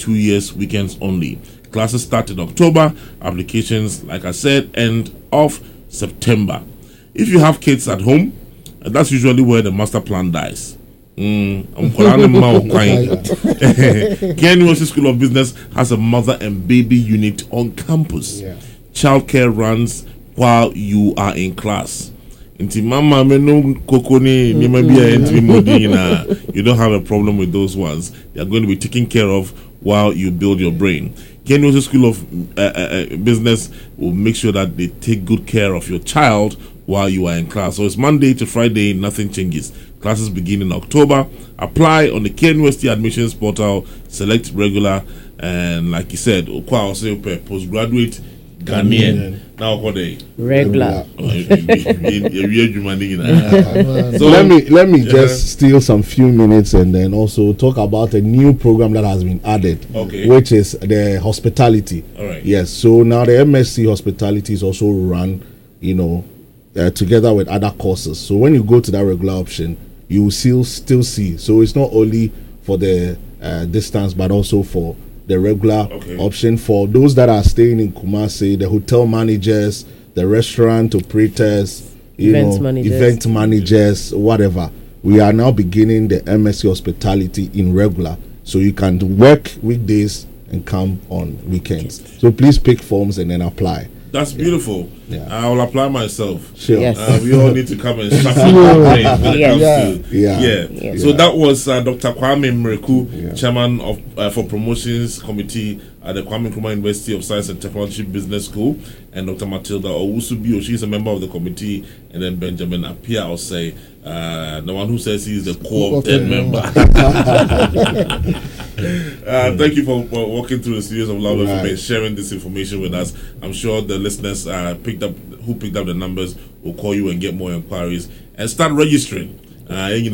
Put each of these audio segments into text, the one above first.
2 years, weekends only. Classes start in October. Applications, like I said, end of September. If you have kids at home, that's usually where the master plan dies. KNUST School of Business has a mother and baby unit on campus. Childcare runs while you are in class. You don't have a problem with those ones. They are going to be taken care of while you build your brain. KNUST School of Business will make sure that they take good care of your child while you are in class. So it's Monday to Friday, nothing changes. Classes begin in October. Apply on the KNUST admissions portal, select regular, and like you said, postgraduate Ghanaian. Now what day? Regular. So let me just steal some few minutes and then also talk about a new program that has been added, which is the hospitality. All right. Yes. So now the MSc hospitality is also run, together with other courses. So when you go to that regular option, you will still see. So it's not only for the distance, but also for the regular option for those that are staying in Kumasi, the hotel managers, the restaurant operators, event managers, whatever. We are now beginning the MSc hospitality in regular, so you can work weekdays and come on weekends. So please pick forms and then apply. That's beautiful. Yeah. I will apply myself. Sure. Yes. We all need to come and shuffle our brain when it comes to Yeah. So that was Dr. Kwame Mreku, chairman of for promotions committee at the Kwame Nkrumah University of Science and Technology Business School, and Dr. Matilda Owusu-Bio, she's a member of the committee, and then Benjamin Apia, I'll say, the one who says he's the core of 10 member. Thank you for walking through the studios of Love and sharing this information with us. I'm sure the listeners picked up the numbers will call you and get more inquiries and start registering. More. Thank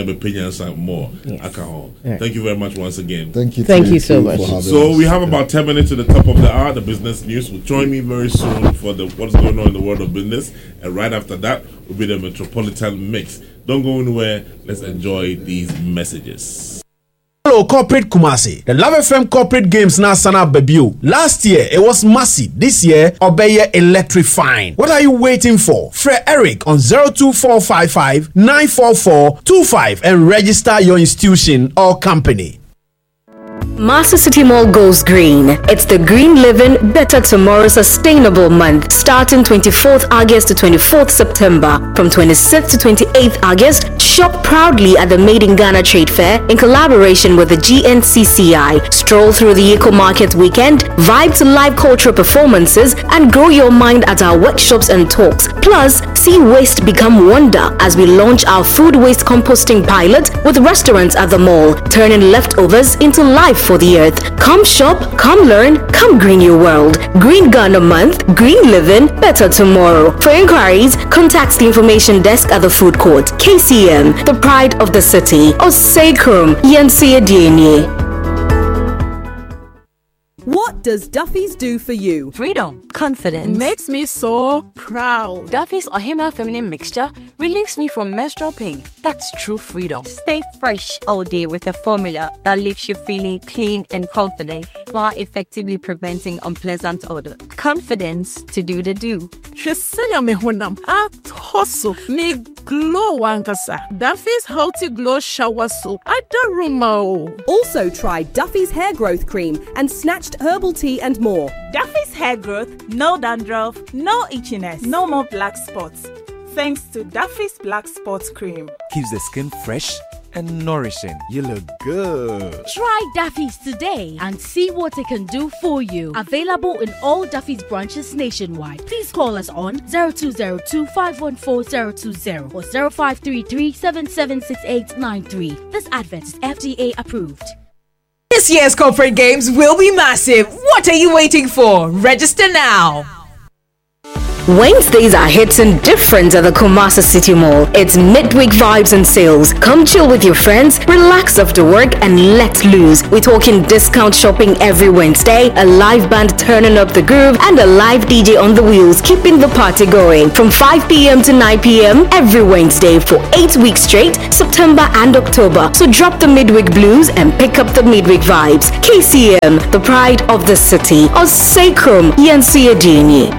you very much once again. Thank you so much. So we have about 10 minutes to the top of the hour. The business news will join me very soon for what's going on in the world of business, and right after that will be the Metropolitan Mix. Don't go anywhere. Let's enjoy these messages. Hello, Corporate Kumasi. The Love FM Corporate Games now sana debut. Last year, it was massive. This year, Obeye electrifying. What are you waiting for? Fred Eric on 02455 944 25 and register your institution or company. Master City Mall goes green. It's the Green Living Better Tomorrow Sustainable Month, starting 24th August to 24th September. From 26th to 28th August, shop proudly at the Made in Ghana Trade Fair in collaboration with the GNCCI. Stroll through the Eco Market weekend, vibe to live cultural performances, and grow your mind at our workshops and talks. Plus, see waste become wonder as we launch our food waste composting pilot with restaurants at the mall, turning leftovers into life for the earth. Come shop, come learn, come green your world. Green Ghana Month, green living, better tomorrow. For inquiries, contact the information desk at the food court. KCM, the pride of the city. Or Sacrum, Yensi Edienye. What does Duffy's do for you? Freedom, confidence. Makes me so proud. Duffy's Ohima Feminine Mixture relieves me from menstrual pain. That's true freedom. Stay fresh all day with a formula that leaves you feeling clean and confident while effectively preventing unpleasant odor. Confidence to do the do. Me glow wankasa. Duffy's Healthy Glow Shower Soap. Also try Duffy's Hair Growth Cream and Snatched Herbal Tea and more. Duffy's Hair Growth, no dandruff, no itchiness, no more black spots. Thanks to Duffy's Black Spots Cream. Keeps the skin fresh and nourishing. You look good. Try Duffy's today and see what it can do for you. Available in all Duffy's branches nationwide. Please call us on 0202-514-020 or 0533-776893. This advert is FDA approved. This year's corporate games will be massive. What are you waiting for? Register now. Wednesdays are hitting different at the Kumasi City Mall. It's midweek vibes and sales. Come chill with your friends, relax after work, and let loose. We're talking discount shopping every Wednesday, a live band turning up the groove, and a live DJ on the wheels keeping the party going. From 5 p.m. to 9 p.m. every Wednesday for 8 weeks straight, September and October. So drop the midweek blues and pick up the midweek vibes. KCM, the pride of the city. Or Sacrum, Yancy Adini.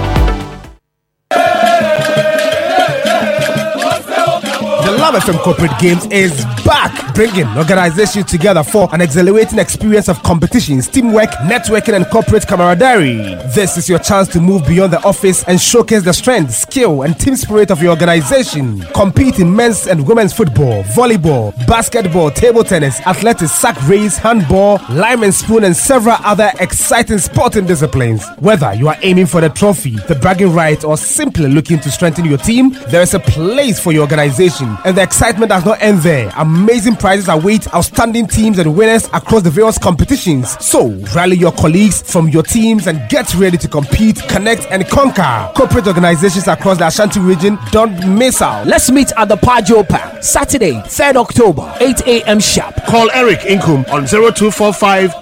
The Love FM Corporate Games is back, bringing organizations together for an exhilarating experience of competitions, teamwork, networking, and corporate camaraderie. This is your chance to move beyond the office and showcase the strength, skill, and team spirit of your organization. Compete in men's and women's football, volleyball, basketball, table tennis, athletics, sack race, handball, lime and spoon, and several other exciting sporting disciplines. Whether you are aiming for the trophy, the bragging right, or simply looking to strengthen your team, there is a place for your organization. And the excitement does not end there. Amazing prizes await outstanding teams and winners across the various competitions. So, rally your colleagues from your teams and get ready to compete, connect, and conquer. Corporate organizations across the Ashanti region, don't miss out. Let's meet at the Pajo Park, Saturday, 3rd October, 8 a.m. sharp. Call Eric Inkum on 0245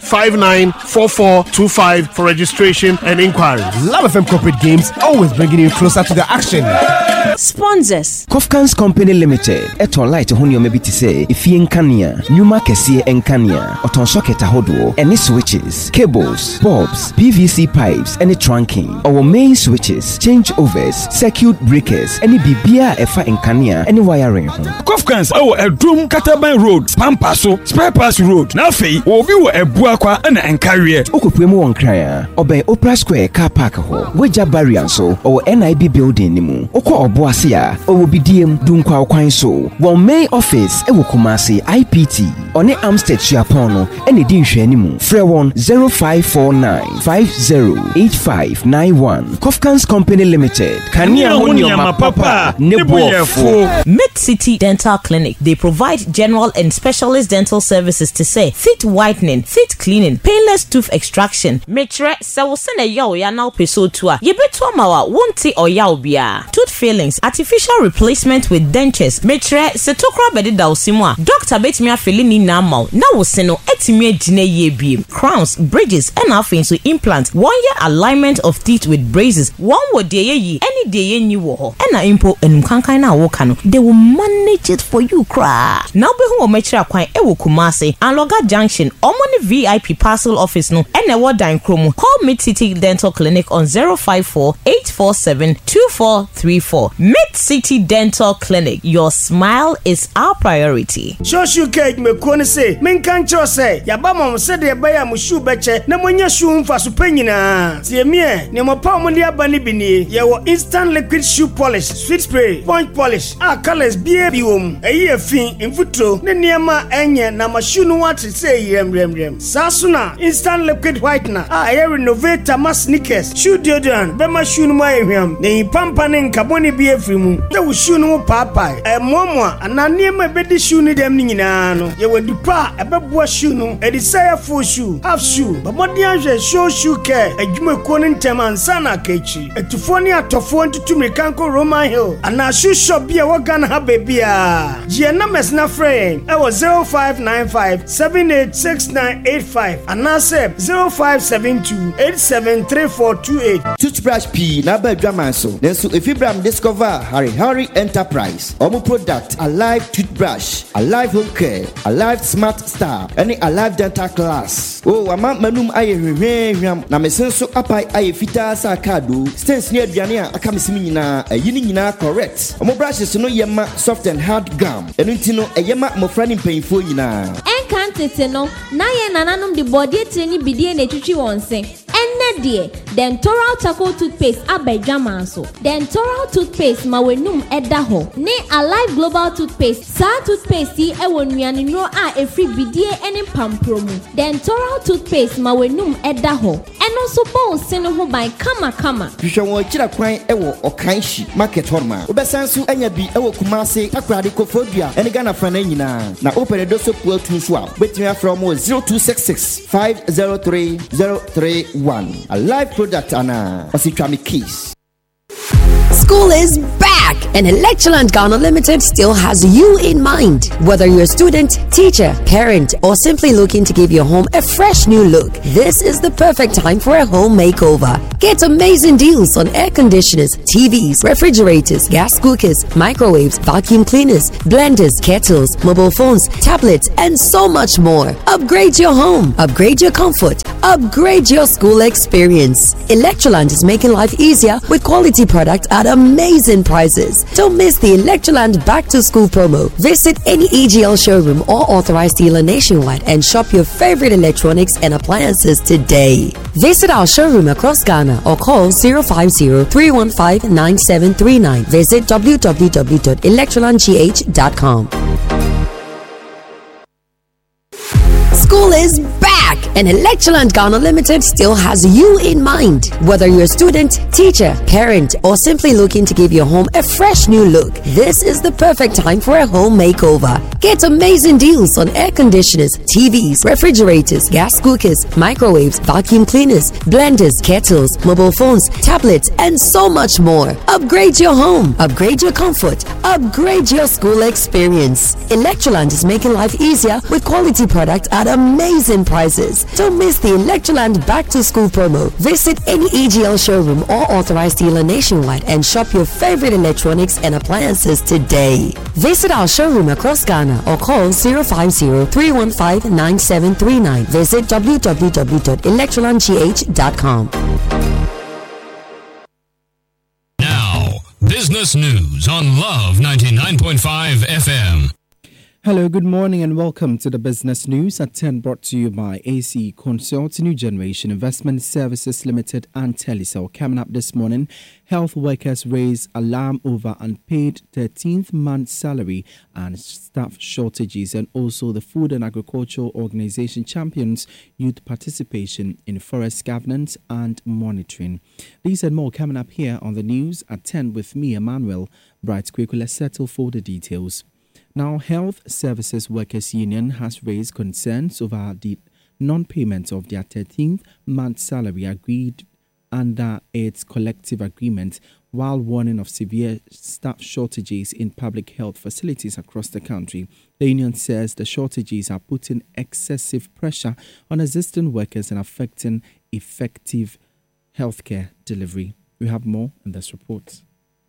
594425 for registration and inquiries. Love FM Corporate Games, always bringing you closer to the action. Sponsors Kofkans Company Limited. Eton light honey maybe to say if you nkania, Numa Kessie Nkania, Oton socket ahodo, any switches, cables, bulbs, PVC pipes, any trunking, our main switches, changeovers, circuit breakers, any bibia efa nkania, any wiring. Kofkans a drum Kataban Road, Pampaso, Spare Pass Road, Nafi, Obi wo ebuakwa and Encarie. Okupemu on Kraya, Obey Opera Square car park ho, Weja Barrier so, or NIB building nimu, Oko Oboasia, or BDM Dunkwa Kwanso, while main office Ewo Kumasi IPT, on the Amstead Chiapono, any dinsh anymore. Frewon 0549 508591. Kofkans Company Limited. Kania Hunyama Papa, Nebuafo. Mid City Dental Clinic. They provide general and specialist dental services to say teeth whitening, teeth cleaning, painless tooth extraction. Metre Sawusene Yao ya now peso tua. Yebetua mawa won't or yao bia. Tooth fillings, artificial replacement with dentures. Metre Setokra bedida usimwa. Dr. Betmia Felini Namau. Na woseno etimie jine ye bim. Crowns, bridges, and afin to implant 1 year alignment of teeth with braces. 1 wo de ye any day ni wo. Ena impo enumkankai na wokano. They will manage it for you cra. Now be who metre kwan ewo Kumasi and Loga Junction. Omoni VIP parcel office no. Ene wada Nkromo. Call Mid City Dental Clinic on 054 847 2434. Mid City Dental Clinic. Your smile is our priority. Shoshu cake me kone say, men kan cho say, yaba mom said de baya mu shu beche, na monya shu mfa so panyina. Tie me, ne mo pa mo dia bani bini, ye wo instant liquid shoe polish, sweet spray, point polish, colors bia biwom. Eyi afin mfutro, ne niema enye na ma shoe no wat say rem. Sasuna instant liquid whitener, air renovator ma sneakers, shoe deodorant, be ma shoe no ma ehwam. Ne pampa ne nkaboni bia frimu. Te wo shoe no papa, momo ana niema bedi shoe ni dem nyina no. Ye wo dipa ebeboa shoe no, e desire full shoe, half shoe. Babodi anhwe shoe care, adwumako no ntem ansa na kachi. Etufo ni atofo ntutu mekanko Roman Hill. Ana shoe shop bia wo Ghana ha bebia. Je na mesna friend, e wo 0595 786985. Ana se 0572 873428. Toothbrush P na ba dwaman so. Nenso Efibram discover Harry Enterprise. Omo product Alive toothbrush, Alive home care, Alive smart star, any Alive dental class. Oh, ama manum aye hwehwehwam na mesenso apai aye fita sa kado. Stance near aduane a aka mesimi nyina ayini nyina correct. Omo brushes no yema soft and hard gum. Enu ntino eyema mofra ni mpanyfo nyina. Enkantete no na ye nananom de body training bidie na twitwi wonse. Enne de Dentoral Charcoal toothpaste abedwaman so. Dentoral toothpaste ma wenum eda ho. Ne Alive Global toothpaste. Sa toothpaste yi ewo nuane no a efri bidie ene pampromu. Dentoral toothpaste ma wenum eda ho. Eno so bon sene ho ban kama. Hwehwe won kira kwan ewo Okanshi market horma. Obesansu anya bi ewo Kumasi takrade kofodua ene Ghana fana nyina. Na opere doso puatu so a betimi from 0266 503 031. A live product ana ositwami keys. School is back, and Electroland Ghana Limited still has you in mind. Whether you're a student, teacher, parent, or simply looking to give your home a fresh new look, this is the perfect time for a home makeover. Get amazing deals on air conditioners, TVs, refrigerators, gas cookers, microwaves, vacuum cleaners, blenders, kettles, mobile phones, tablets, and so much more. Upgrade your home, upgrade your comfort, upgrade your school experience. Electroland is making life easier with quality products at amazing prices. Don't miss the Electroland Back to School promo. Visit any EGL showroom or authorized dealer nationwide and shop your favorite electronics and appliances today. Visit our showroom across Ghana or call 050-315-9739. Visit www.electrolandgh.com. School is back, and Electroland Ghana Limited still has you in mind. Whether you're a student, teacher, parent, or simply looking to give your home a fresh new look, this is the perfect time for a home makeover. Get amazing deals on air conditioners, TVs, refrigerators, gas cookers, microwaves, vacuum cleaners, blenders, kettles, mobile phones, tablets, and so much more. Upgrade your home, upgrade your comfort, upgrade your school experience. Electroland is making life easier with quality products at amazing prices. Don't miss the Electroland Back to School promo. Visit any EGL showroom or authorized dealer nationwide and shop your favorite electronics and appliances today. Visit our showroom across Ghana or call 050-315-9739. Visit www.electrolandgh.com. Now, business news on Love 99.5 FM. Hello, good morning and welcome to the Business News at 10, brought to you by ACE Consult, New Generation Investment Services Limited and Telecel. Coming up this morning, health workers raise alarm over unpaid 13th month salary and staff shortages, and also the Food and Agricultural Organization champions youth participation in forest governance and monitoring. These and more coming up here on the news at 10 with me, Emmanuel Bright. Quickly, let's settle for the details. Now, Health Services Workers Union has raised concerns over the non-payment of their 13th month salary agreed under its collective agreement, while warning of severe staff shortages in public health facilities across the country. The union says the shortages are putting excessive pressure on existing workers and affecting effective healthcare delivery. We have more in this report.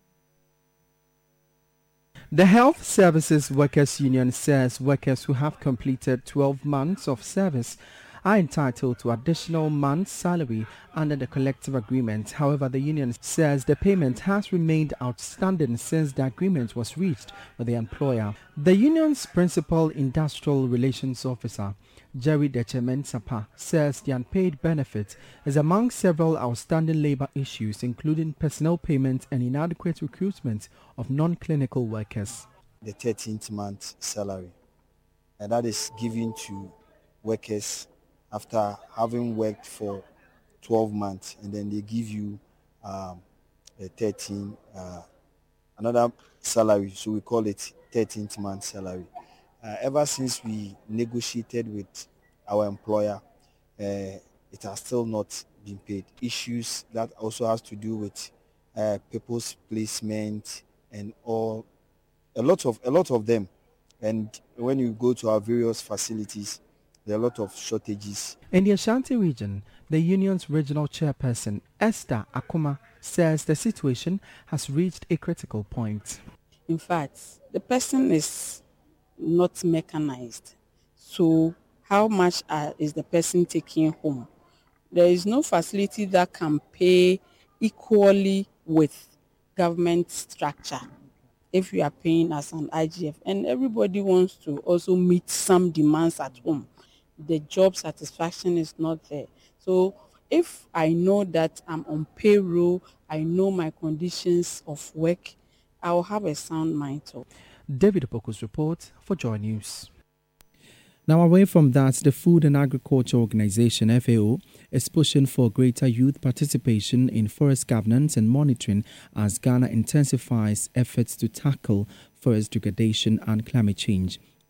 The Health Services Workers Union says workers who have completed 12 months of service are entitled to additional month's salary under the collective agreement. However, the union says the payment has remained outstanding since the agreement was reached with the employer. The union's principal industrial relations officer, Jerry Dechemen-Sapa, says the unpaid benefit is among several outstanding labor issues, including personnel payment and inadequate recruitment of non-clinical workers. The 13th month salary, and that is given to workers after having worked for 12 months, and then they give you a 13 another salary, so we call it 13th month salary. Ever since we negotiated with our employer, it has still not been paid. Issues that also has to do with people's placement and all, a lot of them. And when you go to our various facilities, there are a lot of shortages. In the Ashanti region, the union's regional chairperson, Esther Akuma, says the situation has reached a critical point. In fact, the person is not mechanized. So how much is the person taking home? There is no facility that can pay equally with government structure if you are paying as an IGF. And everybody wants to also meet some demands at home. The job satisfaction is not there. So if I know that I'm on payroll, I know my conditions of work, I will have a sound mind too. David Opoku's report for Joy News. Now, away from that, the Food and Agriculture Organization, FAO, is pushing for greater youth participation in forest governance and monitoring as Ghana intensifies efforts to tackle forest degradation and climate change.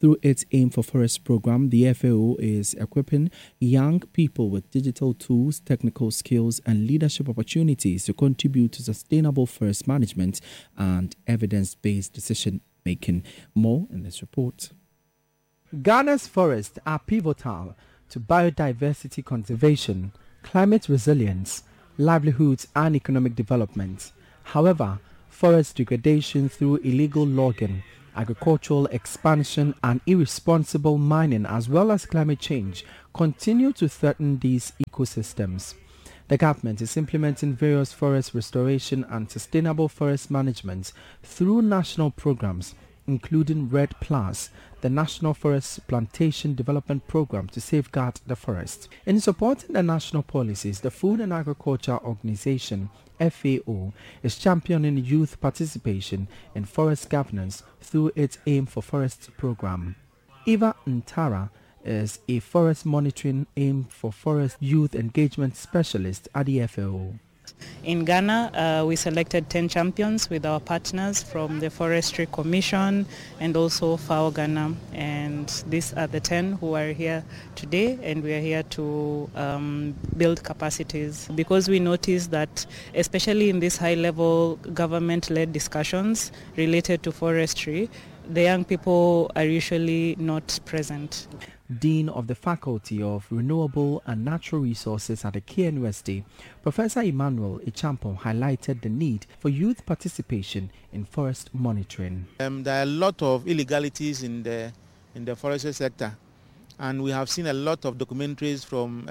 Through its Aim for Forest program, the FAO is equipping young people with digital tools, technical skills, and leadership opportunities to contribute to sustainable forest management and evidence-based decision-making. More in this report. Ghana's forests are pivotal to biodiversity conservation, climate resilience, livelihoods, and economic development. However, forest degradation through illegal logging, agricultural expansion, and irresponsible mining, as well as climate change, continue to threaten these ecosystems. The government is implementing various forest restoration and sustainable forest management through national programs, including RED+, the National Forest Plantation Development Program to safeguard the forest. In supporting the national policies, the Food and Agriculture Organization, FAO, is championing youth participation in forest governance through its Aim for Forest program. Eva Ntara is a forest monitoring Aim for Forest youth engagement specialist at the FAO. In Ghana, we selected 10 champions with our partners from the Forestry Commission and also FAO Ghana. And these are the 10 who are here today, and we are here to build capacities, because we noticed that especially in these high-level government-led discussions related to forestry, the young people are usually not present. Dean of the Faculty of Renewable and Natural Resources at the KNUST, Professor Emmanuel Ichampo highlighted the need for youth participation in forest monitoring. There are a lot of illegalities in the forestry sector, and we have seen a lot of documentaries from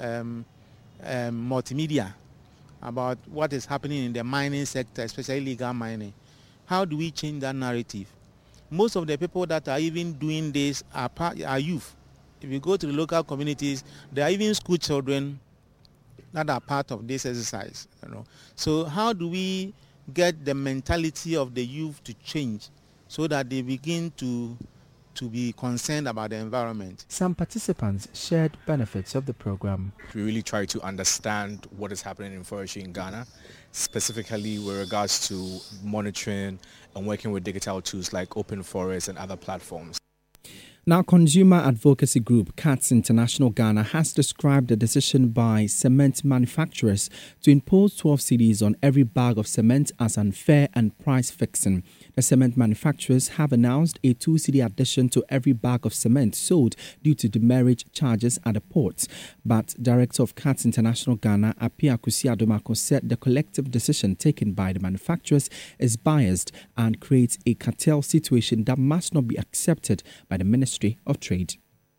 multimedia about what is happening in the mining sector, especially illegal mining. How do we change that narrative? Most of the people that are even doing this are youth. If you go to the local communities, there are even school children that are part of this exercise. So how do we get the mentality of the youth to change so that they begin to be concerned about the environment? Some participants shared benefits of the program. We really try to understand what is happening in forestry in Ghana, specifically with regards to monitoring and working with digital tools like Open Forest and other platforms. Now, consumer advocacy group CATS International Ghana has described the decision by cement manufacturers to impose 12 cedis on every bag of cement as unfair and price fixing. The cement manufacturers have announced a 2 cedi addition to every bag of cement sold due to demurrage charges at the ports. But Director of CATS International Ghana, Apia Kusi Adomako, said the collective decision taken by the manufacturers is biased and creates a cartel situation that must not be accepted by the Ministry of Trade.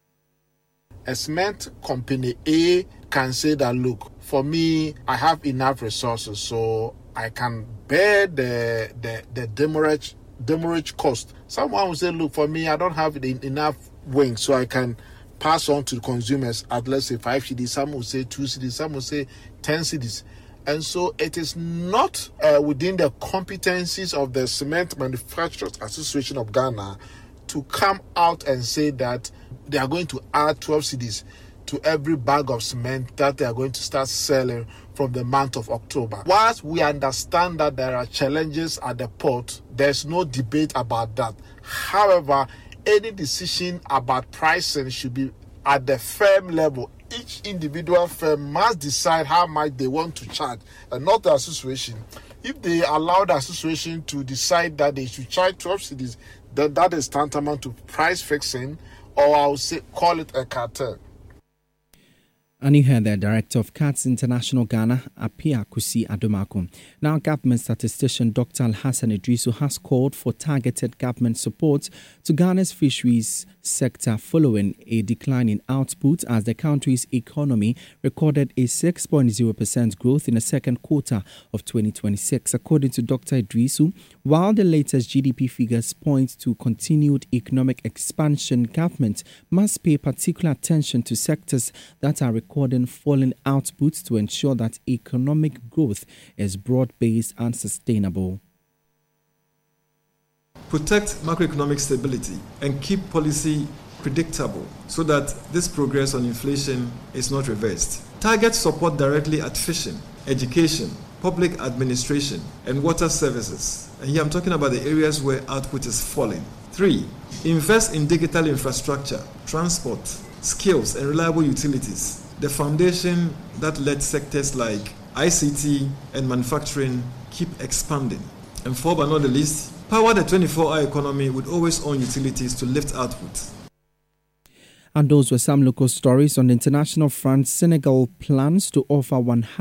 A cement company A can say that, look, for me, I have enough resources, so I can bear the demurrage cost. Someone will say, look, for me, I don't have enough wings, so I can pass on to the consumers at, let's say, 5 cedis. Some will say 2 cedis, some will say 10 cedis. And so it is not within the competencies of the Cement Manufacturers Association of Ghana to come out and say that they are going to add 12 cedis to every bag of cement that they are going to start selling from the month of October. Whilst we understand that there are challenges at the port, there's no debate about that. However, any decision about pricing should be at the firm level. Each individual firm must decide how much they want to charge, and not the association. If they allow the association to decide that they should charge 12 cedis, then that is tantamount to price fixing, or I would say call it a cartel. And you heard the Director of CATS International Ghana, Apia Kusi Adomako. Now, government statistician Dr. Al-Hassan Idrisu has called for targeted government support to Ghana's fisheries sector following a decline in output as the country's economy recorded a 6.0% growth in the second quarter of 2026. According to Dr. Idrisu, while the latest GDP figures point to continued economic expansion, government must pay particular attention to sectors that are recording falling outputs to ensure that economic growth is broad-based and sustainable. Protect macroeconomic stability and keep policy predictable so that this progress on inflation is not reversed. Target support directly at fishing, education, public administration, and water services. And here I'm talking about the areas where output is falling. 3. Invest in digital infrastructure, transport, skills, and reliable utilities, the foundation that led sectors like ICT and manufacturing keep expanding. And 4 but not the least, power the 24-hour economy with always own utilities to lift output. And those were some local stories. On the international front, Senegal plans to offer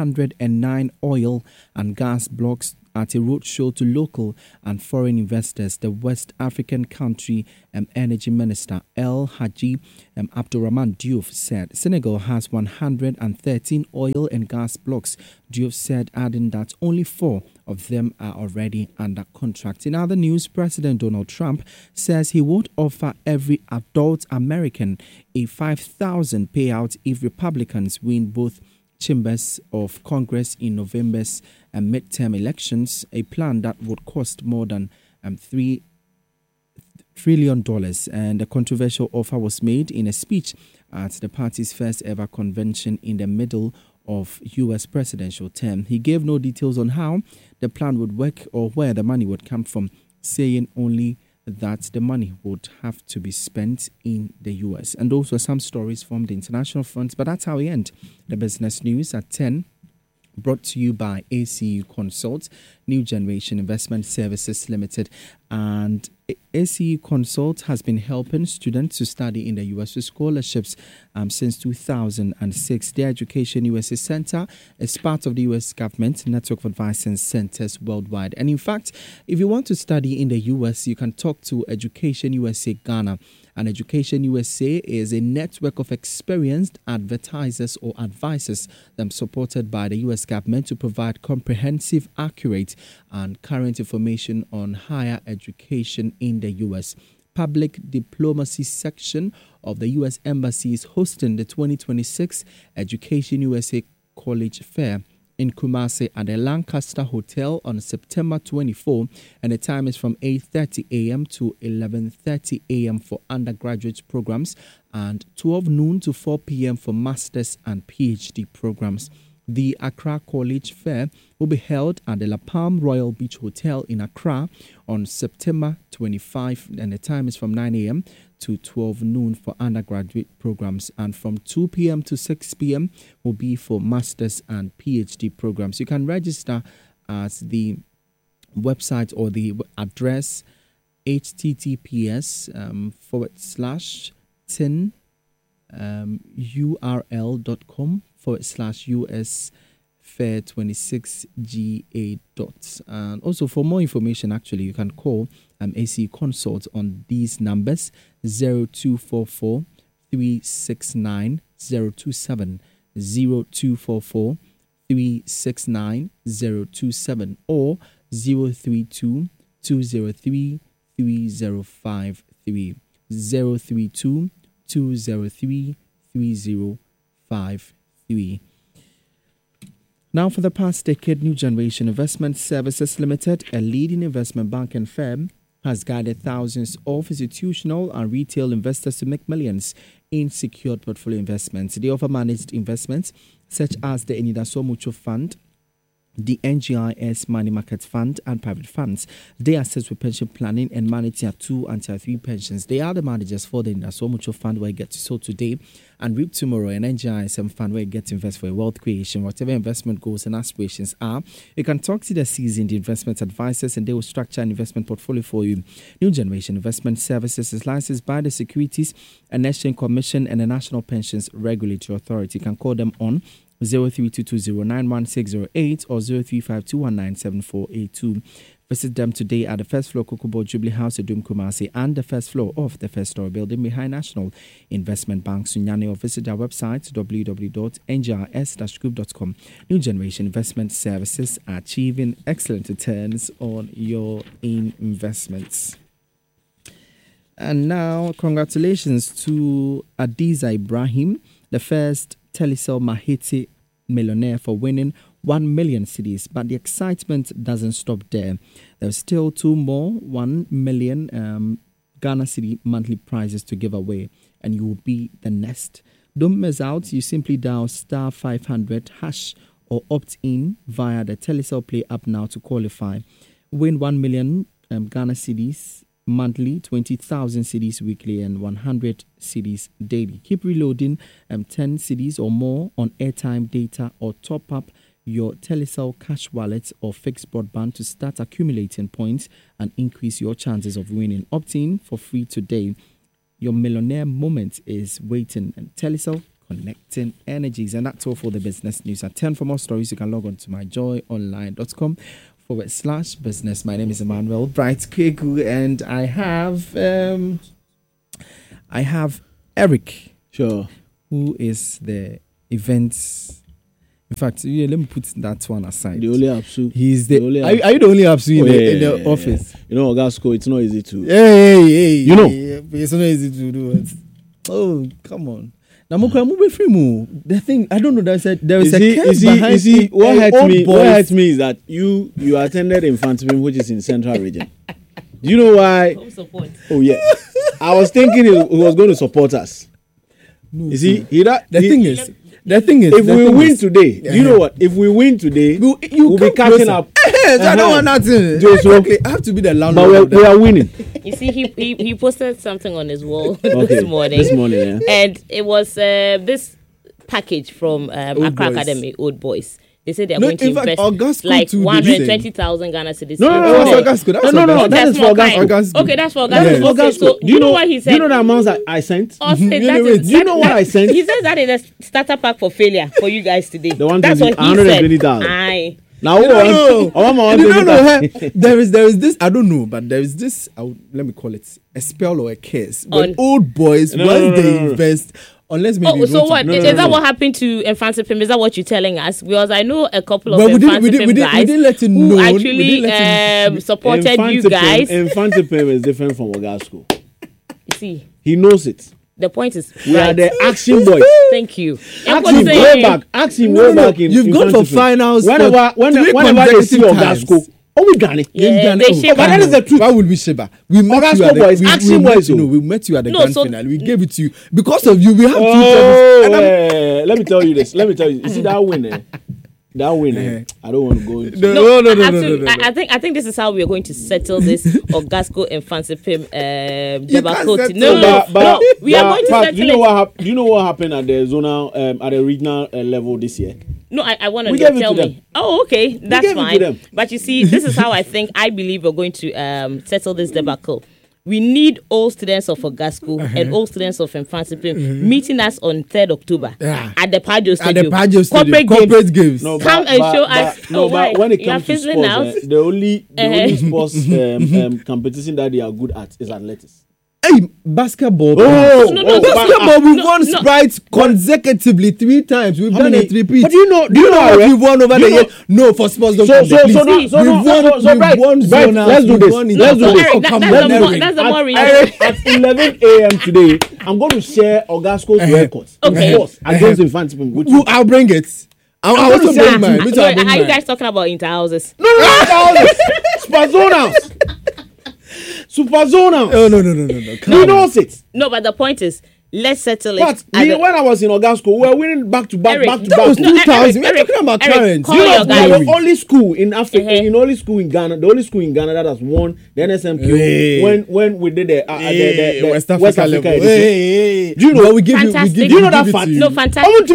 109 oil and gas blocks at a roadshow to local and foreign investors. The West African country Energy Minister El Hadji Abdurrahman Diouf said Senegal has 113 oil and gas blocks. Diouf said, adding that only 4 of them are already under contract. In other news, President Donald Trump says he would offer every adult American a $5,000 payout if Republicans win both chambers of Congress in November's midterm elections, a plan that would cost more than $3 trillion. And the controversial offer was made in a speech at the party's first ever convention in the middle of U.S. presidential term. He gave no details on how the plan would work or where the money would come from, saying only that the money would have to be spent in the U.S. And those were some stories from the international front. But that's how we end the business news at 10. Brought to you by ACU Consult, New Generation Investment Services Limited. And ACU Consult has been helping students to study in the U.S. with scholarships since 2006. The Education USA Center is part of the U.S. government network of advising centers worldwide. And in fact, if you want to study in the U.S., you can talk to Education USA Ghana. And Education USA is a network of experienced advertisers or advisors supported by the U.S. government to provide comprehensive, accurate, and current information on higher education in the U.S. Public Diplomacy section of the U.S. Embassy is hosting the 2026 Education USA College Fair in Kumasi at the Lancaster Hotel on September 24, and the time is from 8:30 a.m. to 11:30 a.m. for undergraduate programs and 12 noon to 4 p.m. for master's and PhD programs. The Accra College Fair will be held at the La Palm Royal Beach Hotel in Accra on September 25, and the time is from 9 a.m. to 12 noon for undergraduate programs, and from 2 p.m. to 6 p.m. will be for master's and PhD programs. You can register at the website or the address https://tin.url.com/US Fair 26GA. And also for more information, actually, you can call AC Consult on these numbers 0244 369 027, 0244 369 027, or 032 203 3053, 032 203 3053. Now, for the past decade, New Generation Investment Services Limited, a leading investment banking firm, has guided thousands of institutional and retail investors to make millions in secured portfolio investments. They offer managed investments such as the Enidaso Mutual Fund, the NGIS Money Market Fund, and private funds. They assist with pension planning and manage Tier 2 and Tier 3 pensions. They are the managers for the Enidaso Mutual Fund, where you get to sow today and reap tomorrow, and NGISM Fund, where you get to invest for a wealth creation. Whatever investment goals and aspirations are, you can talk to the seasoned investment advisors and they will structure an investment portfolio for you. New Generation Investment Services is licensed by the Securities and Exchange Commission and the National Pensions Regulatory Authority. You can call them on 0322091608 or 0352197482. Visit them today at the first floor Kokobo Jubilee House, Edum Kumasi, and the first floor of the first story building behind National Investment Bank, Sunyani, or visit our website www.njrs-group.com. New Generation Investment Services are achieving excellent returns on your investments. And now, congratulations to Adiza Ibrahim, the first Telecel Mahiti millionaire, for winning 1 million cedis. But the excitement doesn't stop there. There's still 2 more 1 million Ghana cedi monthly prizes to give away, and you will be the next. Don't miss out. You simply dial star 500 hash or opt in via the Telecel Play app now to qualify. Win 1 million Ghana cedis monthly, 20,000 cedis weekly, and 100 cedis daily. Keep reloading 10 cedis or more on airtime, data, or top up your Telecel cash wallet or fixed broadband to start accumulating points and increase your chances of winning. Opt in for free today. Your millionaire moment is waiting, and Telecel, connecting energies. And that's all for the business news. At 10 for more stories, you can log on to myjoyonline.com/business. My name is Emmanuel Bright Kegu, and I have Eric. Sure. Who is the events. In fact, let me put that one aside. The only Apsu. He's the. Are you the only Apsu in the office? You know, Ogasco, it's not easy to. Hey. You know, it's not easy to do it. Oh, come on. Now, the thing I don't know. There is a case behind. What hurts me is that you attended Infantim, which is in Central Region. Do you know why? Oh yeah, I was thinking he was going to support us. No, you see, the thing is, if we win today, do you know what? If we win today, we'll be catching up. I don't want nothing. Exactly. I have to be the landlord. But we are winning. You see, he posted something on his wall okay, this morning. Yeah. And it was this package from Accra Academy, Old Boys. They said they're going to invest like 120,000 Ghana cedis. No, that's for Ogasco. Okay, that's for Ogasco. Yes. So do you know what he said? Do you know the amounts that I sent? Do you know what I sent? He says that is a starter pack for failure for you guys today. That's what he said. Aye. Now, there is this, I don't know, but there is this, let me call it a spell or a curse. When old boys, once they invest, unless maybe. So what? Is that what happened to Infantim? Is that what you're telling us? Because I know a couple of Infantim guys who actually supported you guys. Infantim is different from Ogasco. You see, he knows it. The point is, we are the action boys. Thank you. Ask him way back. You've gone for finals. Whenever they see Ogasco. Oh, we done it. Yeah, but that is the truth. Why would we Sheba? We met you at the we met you at the grand finale. We gave it to you because of you. We have two. Let me tell you this. You see that winner? I don't want to go into. No. I think this is how we are going to settle this Ogasco and Infantim debacle. No. We are going to settle it. Do you know what happened at the zonal, at the regional level this year? No, I want to tell me. Oh, okay, that's fine. But you see, this is how I believe we're going to settle this debacle. We need all students of Ogasco and all students of Infantim meeting us on 3rd October at the Pajo Stadium. Corporate games. No, come and show us. But when it comes to sports, the only sports competition that they are good at is athletics. Hey, basketball. Basketball. We won Sprite consecutively 3 times. We've done it 3 repeats. But do you know what we've won over the years? No, for sports don't count. We've won Zona. Let's do this. That's the more reason. At 11 a.m. today, I'm going to share Ogasco's records against Infantim with you. I'll bring it. I'll also bring mine. Are you guys talking about interhouses? No, interhouses. Spazonas. Superzona. Oh, no. He knows it. No, but the point is, let's settle it. But when I was in Ogasco, we were winning back to back. That was 2000. We're talking about current. The only school in Africa, the only school in Ghana that has won the NSMQ when we did the West Africa level. Do you know? Do you know that fact? No, fantastic. I want to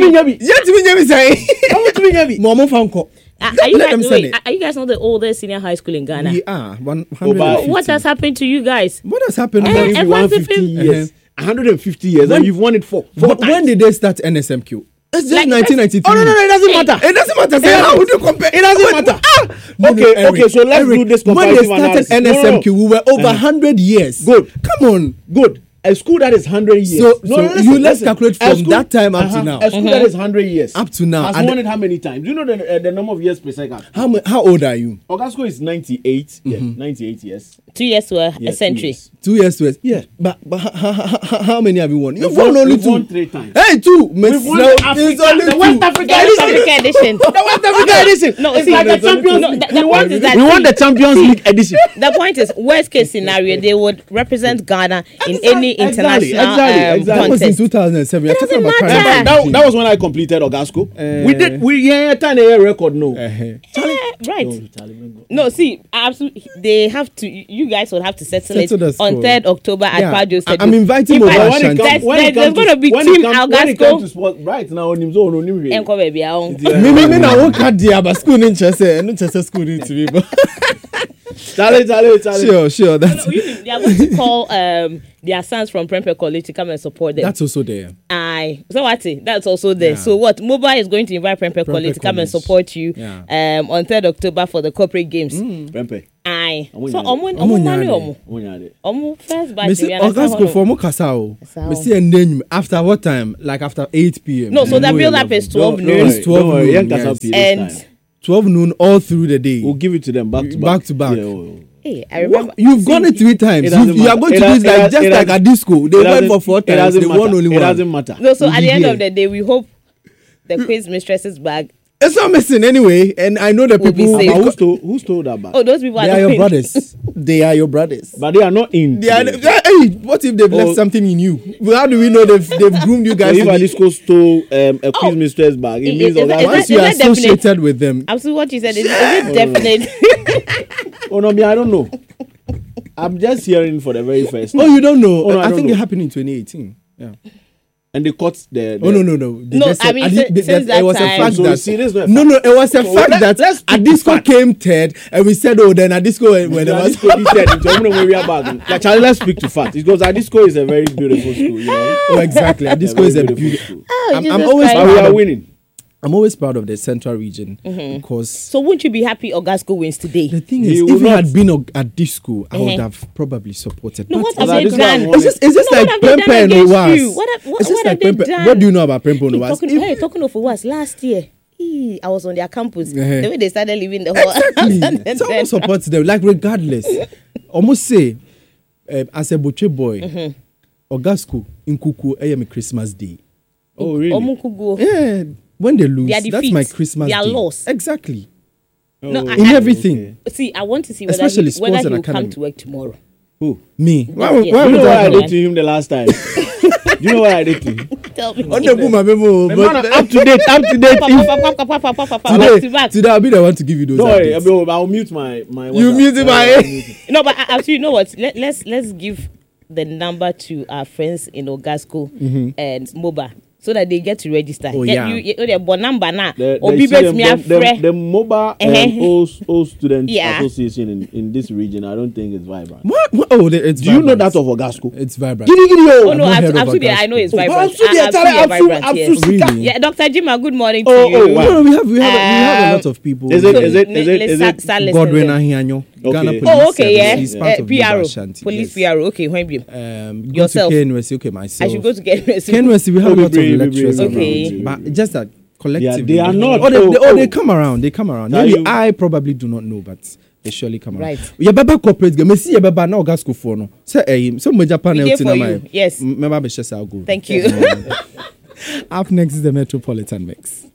be Momo Fanko. Are you guys not the oldest senior high school in Ghana? We are. What has happened to you guys? What has happened? 150 years. 150 years, and you've won it for 4 times. When did they start NSMQ? It's just 1993. Oh, no, it doesn't matter. It doesn't matter. How would you compare? It doesn't matter. Okay, so let's do this comparative analysis. When they started NSMQ, we were over 100 years. Good. Come on. Good. A school that is 100 years. Let's calculate from that time up to now. A school that is 100 years. Up to now. Has won it how many times? Do you know the number of years per second? How old are you? Ogasco is 98. Yeah, 98 years. 2 years to a century. 2 years to a... Yeah. But how many have you won? You've won only 2. We've won 3 times. Hey, 2. We've won the West Africa edition. The West Africa edition. No, it's like the Champions League. We won the Champions League edition. The point is, worst case scenario, they would represent Ghana in any international contest. That was in 2007. You're talking about that was when I completed Ogasco. We had a 10-year record. No, Right. No, see, absolutely, they have to. You guys will have to settle it on 3rd October at Pajo Stadium. I'm inviting Mobile Ashanti. There's going to be Team Algasco. Right now, on his own. Enko baby, me na won't cut the school in Chester. No Chester school in TV. Charlie. Sure. That's they are going to call their sons from Prempeh College to come and support them. That's also there. Aye. So what? That's also there. Yeah. So what? Mobile is going to invite Prempeh College to come and support you on 3rd October for the corporate games. Prempeh. Aye. So omu first batch. August go for Mokasao. We see a name after what time? Like after 8 p.m. No, so the build up is 12 noon. It's 12 noon. And 12 noon all through the day. We'll give it to them back to back. Yeah, hey, I remember. You've gone it 3 times. You are going to do it just like a disco. They went for 4 times. They won only one. It doesn't matter. No, so at the end of the day, we hope the quiz mistress's bag. It's not missing anyway, and I know the people who stole that bag. Oh, those people are your brothers. They are your brothers, but they are not in. Hey, what if they've left something in you? How do we know they've groomed you guys? So if a disco stole a quiz mistress bag, it means once you are associated with them. Absolutely, what you said is it definite? Oh no, I don't know. I'm just hearing for the very first time. Oh, you don't know? I think it happened in 2018. Yeah. And they caught the Oh no. No, I mean since that it was time. a fact So that serious, no, it was a fact that Adisco came 3rd, and we said, oh, then Adisco when it was 3rd. Charlie, let's speak to facts because Adisco is a very beautiful school. You know? Oh, exactly. Adisco is a beautiful. I'm always we are winning. I'm always proud of the Central region because. So wouldn't you be happy Ogasco wins today? The thing is, if it had been at this school, I would have probably supported. No, what have they done? It's just like Prempeh and Owas. What have they done? What do you know about Prempeh and Owas? Talking of Owas, last year, I was on their campus. The way they started leaving the hall. Exactly. Someone supports them, like regardless. Almost say, as a Boche boy, Ogasco in Kuku, I am a Christmas Day. Oh, really? Yeah. When they lose, that's my Christmas They are day. lost. Exactly. No, in everything. Okay. See, I want to see whether he will come to work tomorrow. Who? Me. Why you know what I did to him the last time? You know what I did to him? Tell me. On the boom, up to date. Today I'll be the one to give you those. No, I'll mute my. You mute my. No, but actually, you know what? Let's give the number to our friends in Ogasco and MOBA. So that they get to register. Oh, yeah. You one number now. The MOBA old student association in this region, I don't think it's vibrant. What? Oh, it's do you know that of Ogasco? It's vibrant. Oh no, absolutely. I know it's vibrant. Really? Yeah, Dr. Jima, good morning to you. Oh, wow. We have a lot of people. Is it Godwin Ahianyo? Okay. Okay, yeah. He's part of PRO. Police PRO. Okay, when you yourself. Okay, myself. I should go to KNUST. KNUST, we have a lot of lecturers around. But just that collectively. Yeah, they are not. They come around. Maybe I probably do not know, but they surely come around. Right. Yeah, Baba corporate game. See, yeah, Baba now Ogasco for no. Say, some major panel Yes. Remember, I'll go. Thank you. Up next is the Metropolitan Mix.